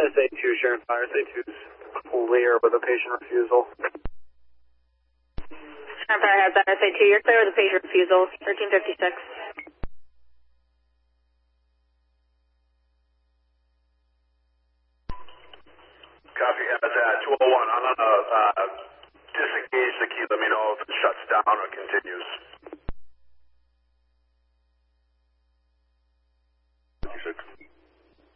SA2 sharing fire. SA2 is clear with a patient refusal. Sharing fire has that SA2. You're clear with a patient refusal. 1356. Copy has that. 201. I'm going to disengage the key. Let me know if it shuts down or continues.